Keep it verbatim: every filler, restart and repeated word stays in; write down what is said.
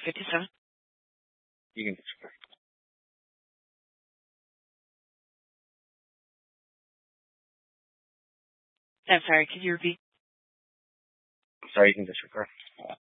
fifty-seven. You can disregard. I'm sorry, could you repeat? I'm sorry, you can disregard.